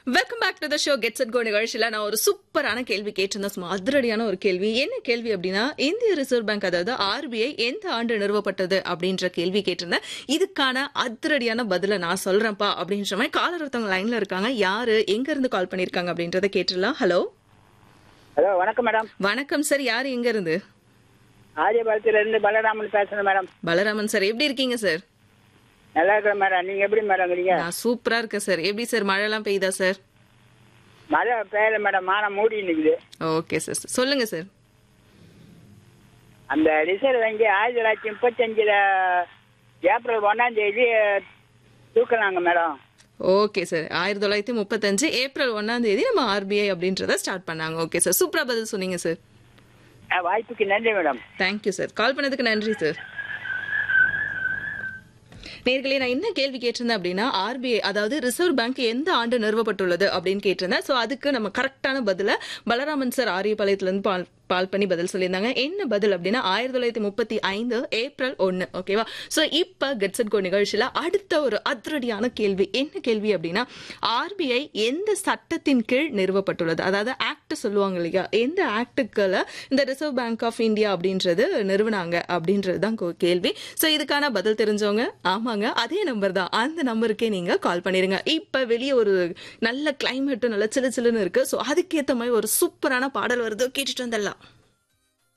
Welcome back to the show gets it go நிகழ்ச்சியில நான் ஒரு சூப்பரான கேள்வி கேட்டிருந்தேன். சும்மா அதிரடியான ஒரு கேள்வி. என்ன கேள்வி அப்படின்னா, இந்திய ரிசர்வ் பேங்க் அதாவது ஆர்பிஐ எந்த ஆண்டு நிறுவப்பட்டது அப்படின்ற கேள்வி கேட்டிருந்தேன். இதுக்கான அதிரடியான பதில நான் சொல்றேன்ப்பா அப்படின்ற மாதிரி காலர் ஒருத்தவங்க லைன்ல இருக்காங்க. யாரு எங்க இருந்து கால் பண்ணிருக்காங்க அப்படின்றத கேட்டுடலாம். ஹலோ ஹலோ, வணக்கம் மேடம். வணக்கம் சார். யாரு எங்க இருந்து? ஆரியபாளத்துல இருந்து பலராமன் பேசுறேன் மேடம். பலராமன் சார், எப்படி இருக்கீங்க சார்? நல்லா இருக்கிறேன் மேடம். நீங்க எப்படி மேடம் இருக்கீங்க? நான் சூப்பரா இருக்கேன் சார். எப்படி சார், மழை எல்லாம் பெய்யுதா சார்? மழை பெய்யல மேடம், மானம் மூடி நிக்குது. ஓகே சார், சொல்லுங்க சார். அந்த ரிசர்வ் வங்கி 1935 April 1 தூக்குனாங்க madam. Okay sir, 1935 April 1 நம்ம ஆர்பிஐ அப்படின்றத ஸ்டார்ட் பண்ணாங்க. ஓகே சார், சூப்பரா பதில் சொன்னீங்க சார். வாய்ப்புக்கு நன்றி மேடம். தேங்க்யூ சார், கால் பண்ணதுக்கு நன்றி சார். நேர்களே, நான் என்ன கேள்வி கேட்டிருந்தேன் அப்படின்னா, ஆர்பிஐ அதாவது ரிசர்வ் பேங்க் எந்த ஆண்டு நிறுவப்பட்டுள்ளது அப்படின்னு கேட்டிருந்தேன். ஸோ அதுக்கு நம்ம கரெக்டான பதில பலராமன் சார் ஆரியபாளையத்துல இருந்து கால் பண்ணி பதில் சொல்லியிருந்தாங்க. என்ன பதில் அப்படின்னா 1935 ஏப்ரல் 1. ஓகேவா? ஸோ இப்ப கெட்ஸ் இட் கோ நிகழ்ச்சியில அடுத்த ஒரு அதிரடியான கேள்வி. என்ன கேள்வி அப்படின்னா, ஆர்பிஐ எந்த சட்டத்தின் கீழ் நிறுவப்பட்டுள்ளது? அதாவது ஆக்ட் சொல்லுவாங்க இல்லையா, எந்த ஆக்டுக்களை இந்த ரிசர்வ் பேங்க் ஆஃப் இந்தியா அப்படின்றது நிறுவனாங்க அப்படின்றது தான் கேள்வி. ஸோ இதுக்கான பதில் தெரிஞ்சவங்க, ஆமாங்க அதே நம்பர் தான், அந்த நம்பருக்கே நீங்க கால் பண்ணிருங்க. இப்ப வெளியே ஒரு நல்ல கிளைமேட்டும் நல்ல சிலு சிலுன்னு இருக்கு. ஸோ அதுக்கேற்ற மாதிரி ஒரு சூப்பரான பாடல் வருது, கேட்டுட்டு வந்துடலாம்.